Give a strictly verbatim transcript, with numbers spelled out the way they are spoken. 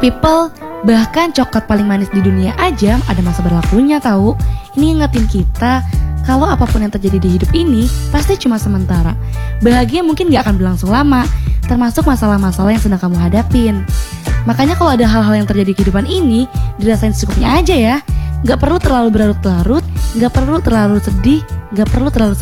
people, bahkan coklat paling manis di dunia aja ada masa berlakunya tahu. Ini ngingetin kita kalau apapun yang terjadi di hidup ini pasti cuma sementara. Bahagia mungkin gak akan berlangsung lama, termasuk masalah-masalah yang sedang kamu hadapin. Makanya kalau ada hal-hal yang terjadi di kehidupan ini, dirasain secukupnya aja ya. Gak perlu terlalu berlarut-larut, gak perlu terlalu sedih, gak perlu terlalu